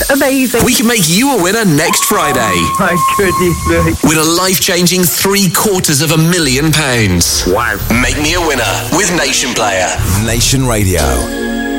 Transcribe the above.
Amazing. We can make you a winner next Friday. My goodness me. With a life-changing £750,000. Wow. Make me a winner with Nation Player. Nation Radio.